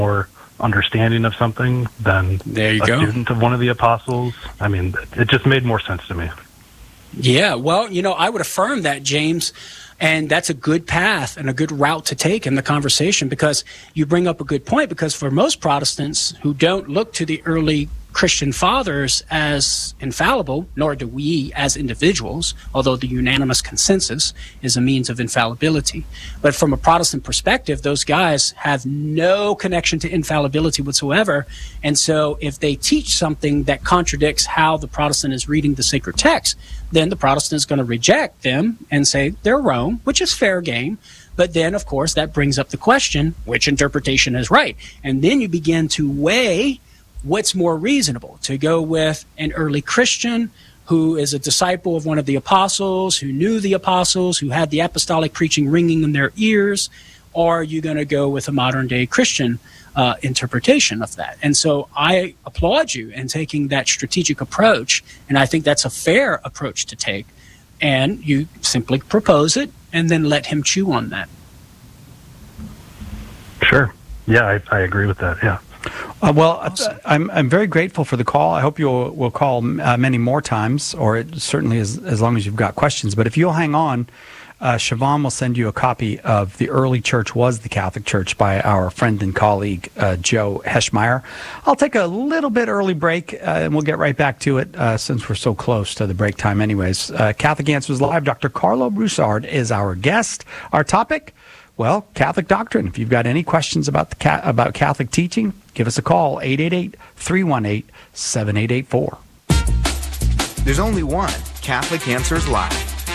more understanding of something than student of one of the apostles. I mean, it just made more sense to me. Yeah, well, I would affirm that, James, and that's a good path and a good route to take in the conversation, because you bring up a good point, because for most Protestants who don't look to the early Christian fathers as infallible, nor do we as individuals, although the unanimous consensus is a means of infallibility. But from a Protestant perspective, those guys have no connection to infallibility whatsoever. And so if they teach something that contradicts how the Protestant is reading the sacred text, then the Protestant is going to reject them and say they're wrong, which is fair game. But then, of course, that brings up the question, which interpretation is right? And then you begin to weigh what's more reasonable, to go with an early Christian who is a disciple of one of the apostles, who knew the apostles, who had the apostolic preaching ringing in their ears, or are you going to go with a modern-day Christian interpretation of that? And so I applaud you in taking that strategic approach, and I think that's a fair approach to take. And you simply propose it and then let him chew on that. Sure. Yeah, I agree with that, yeah. Awesome. I'm very grateful for the call. I hope you will call many more times, or certainly as long as you've got questions. But if you'll hang on, Siobhan will send you a copy of The Early Church Was the Catholic Church by our friend and colleague, Joe Heschmeyer. I'll take a little bit early break, and we'll get right back to it since we're so close to the break time anyways. Catholic Answers Live, Dr. Carlo Broussard is our guest. Our topic, well, Catholic doctrine. If you've got any questions about about Catholic teaching, give us a call, 888-318-7884. There's only one Catholic Answers Live.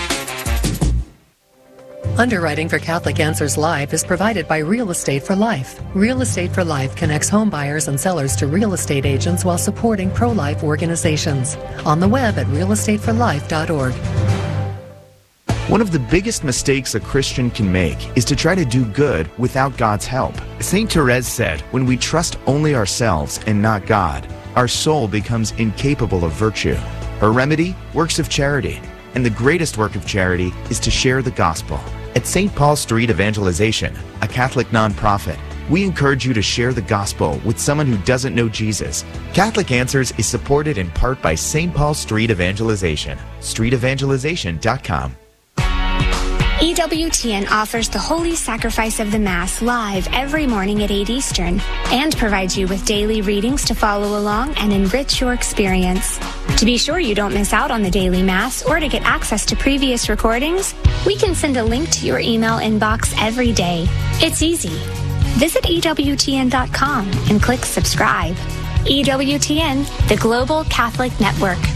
Underwriting for Catholic Answers Live is provided by Real Estate for Life. Real Estate for Life connects home buyers and sellers to real estate agents while supporting pro-life organizations. On the web at realestateforlife.org. One of the biggest mistakes a Christian can make is to try to do good without God's help. St. Therese said, when we trust only ourselves and not God, our soul becomes incapable of virtue. Her remedy? Works of charity. And the greatest work of charity is to share the gospel. At St. Paul Street Evangelization, a Catholic nonprofit, we encourage you to share the gospel with someone who doesn't know Jesus. Catholic Answers is supported in part by St. Paul Street Evangelization. StreetEvangelization.com. EWTN offers the Holy Sacrifice of the Mass live every morning at 8 Eastern and provides you with daily readings to follow along and enrich your experience. To be sure you don't miss out on the daily Mass or to get access to previous recordings, we can send a link to your email inbox every day. It's easy. Visit EWTN.com and click subscribe. EWTN, the Global Catholic Network.